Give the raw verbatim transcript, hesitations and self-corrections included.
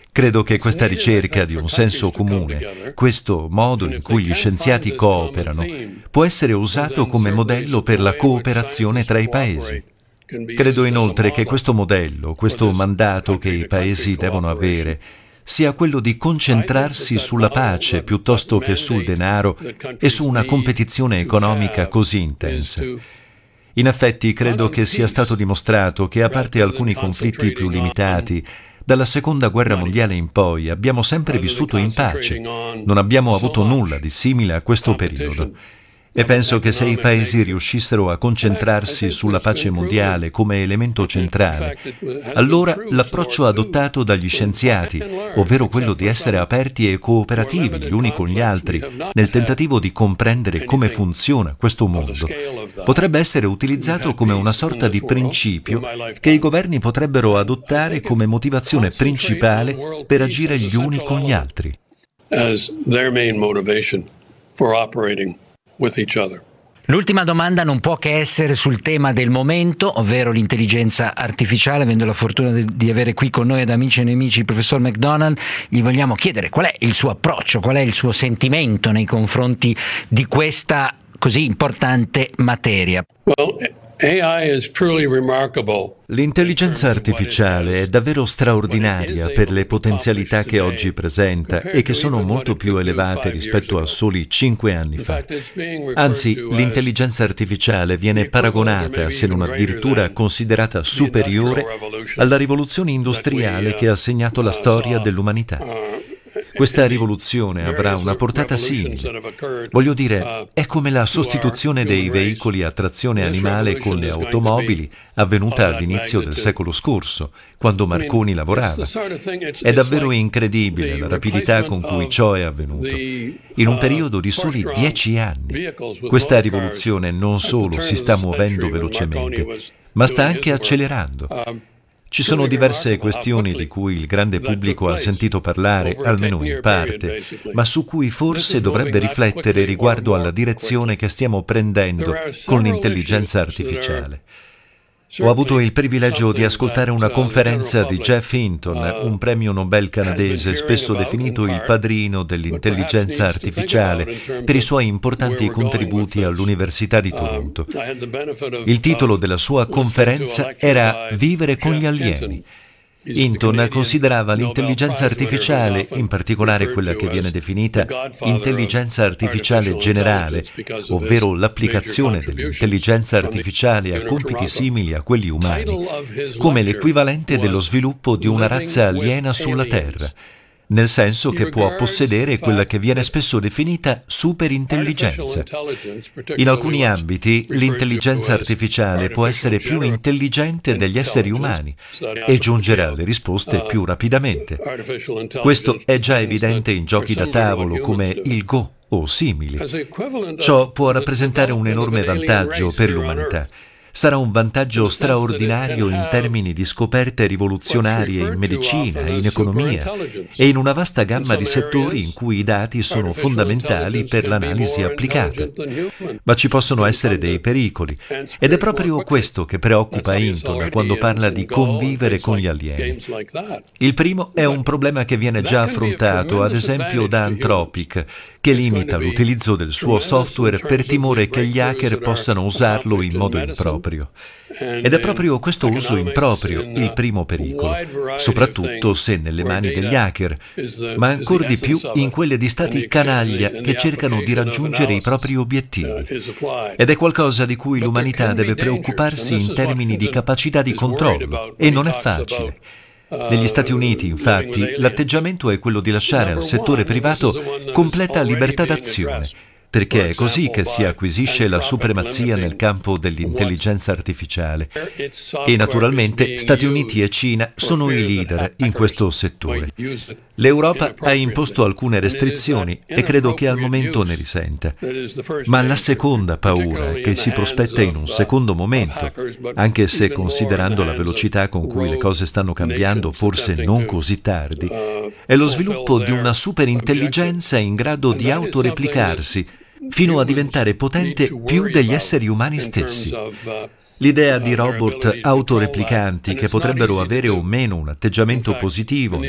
Credo che questa ricerca di un senso comune, questo modo in cui gli scienziati cooperano, può essere usato come modello per la cooperazione tra i paesi. Credo inoltre che questo modello, questo mandato che i paesi devono avere, sia quello di concentrarsi sulla pace piuttosto che sul denaro e su una competizione economica così intensa. In effetti, credo che sia stato dimostrato che, a parte alcuni conflitti più limitati, dalla Seconda Guerra Mondiale in poi abbiamo sempre vissuto in pace. Non abbiamo avuto nulla di simile a questo periodo. E penso che se i paesi riuscissero a concentrarsi sulla pace mondiale come elemento centrale, allora l'approccio adottato dagli scienziati, ovvero quello di essere aperti e cooperativi gli uni con gli altri nel tentativo di comprendere come funziona questo mondo, potrebbe essere utilizzato come una sorta di principio che i governi potrebbero adottare come motivazione principale per agire gli uni con gli altri. As their main motivation for operating with each other. L'ultima domanda non può che essere sul tema del momento, ovvero l'intelligenza artificiale. Avendo la fortuna di, di avere qui con noi ad Amici e Nemici il professor McDonald, gli vogliamo chiedere qual è il suo approccio, qual è il suo sentimento nei confronti di questa così importante materia. Well, A I is truly remarkable. L'intelligenza artificiale è davvero straordinaria per le potenzialità che oggi presenta e che sono molto più elevate rispetto a soli cinque anni fa. Anzi, l'intelligenza artificiale viene paragonata, se non addirittura considerata superiore, alla rivoluzione industriale che ha segnato la storia dell'umanità. Questa rivoluzione avrà una portata simile. Voglio dire, è come la sostituzione dei veicoli a trazione animale con le automobili avvenuta all'inizio del secolo scorso, quando Marconi lavorava. È davvero incredibile la rapidità con cui ciò è avvenuto. In un periodo di soli dieci anni. Questa rivoluzione non solo si sta muovendo velocemente, ma sta anche accelerando. Ci sono diverse questioni di cui il grande pubblico ha sentito parlare, almeno in parte, ma su cui forse dovrebbe riflettere riguardo alla direzione che stiamo prendendo con l'intelligenza artificiale. Ho avuto il privilegio di ascoltare una conferenza di Geoff Hinton, un premio Nobel canadese spesso definito il padrino dell'intelligenza artificiale per i suoi importanti contributi all'Università di Toronto. Il titolo della sua conferenza era Vivere con gli alieni. Hinton considerava l'intelligenza artificiale, in particolare quella che viene definita intelligenza artificiale generale, ovvero l'applicazione dell'intelligenza artificiale a compiti simili a quelli umani, come l'equivalente dello sviluppo di una razza aliena sulla Terra, nel senso che può possedere quella che viene spesso definita superintelligenza. In alcuni ambiti, l'intelligenza artificiale può essere più intelligente degli esseri umani e giungere alle risposte più rapidamente. Questo è già evidente in giochi da tavolo come il Go o simili. Ciò può rappresentare un enorme vantaggio per l'umanità. Sarà un vantaggio straordinario in termini di scoperte rivoluzionarie in medicina, in economia e in una vasta gamma di settori in cui i dati sono fondamentali per l'analisi applicata. Ma ci possono essere dei pericoli ed è proprio questo che preoccupa Hinton quando parla di convivere con gli alieni. Il primo è un problema che viene già affrontato, ad esempio, da Anthropic, che limita l'utilizzo del suo software per timore che gli hacker possano usarlo in modo improprio. Ed è proprio questo uso improprio il primo pericolo, soprattutto se nelle mani degli hacker, ma ancor di più in quelle di stati canaglia che cercano di raggiungere i propri obiettivi. Ed è qualcosa di cui l'umanità deve preoccuparsi in termini di capacità di controllo, e non è facile. Negli Stati Uniti, infatti, l'atteggiamento è quello di lasciare al settore privato completa libertà d'azione, perché è così che si acquisisce la supremazia nel campo dell'intelligenza artificiale. E naturalmente Stati Uniti e Cina sono i leader in questo settore. L'Europa ha imposto alcune restrizioni e credo che al momento ne risenta. Ma la seconda paura che si prospetta in un secondo momento, anche se considerando la velocità con cui le cose stanno cambiando forse non così tardi, è lo sviluppo di una superintelligenza in grado di autoreplicarsi fino a diventare potente più degli esseri umani stessi. L'idea di robot autoreplicanti che potrebbero avere o meno un atteggiamento positivo